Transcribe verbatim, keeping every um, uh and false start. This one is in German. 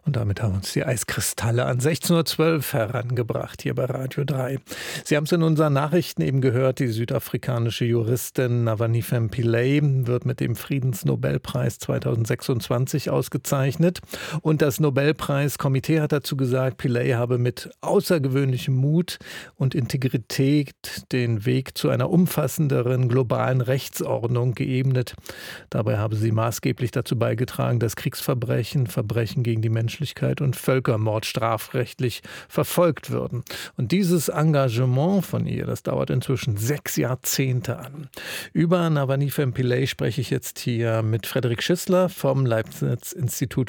Und damit haben uns die Eiskristalle an sechzehn Uhr zwölf herangebracht, hier bei Radio drei. Sie haben es in unseren Nachrichten eben gehört, die südafrikanische Juristin Navalny Pillay wird mit dem Friedensnobelpreis zweitausendsechsundzwanzig ausgezeichnet. Und das Nobelpreiskomitee hat dazu gesagt, Pillay habe mit außergewöhnlichem Mut und Integrität den Weg zu einer umfassenderen globalen Rechtsordnung geebnet. Dabei habe sie maßgeblich dazu beigetragen, dass Kriegsverbrechen, Verbrechen gegen die Menschlichkeit und Völkermord strafrechtlich verfolgt würden. Und dieses Engagement von ihr, das dauert inzwischen sechs Jahrzehnte an. Über Navalny Pillay spreche ich jetzt hier mit Frederik Schissler vom Leibniz Institut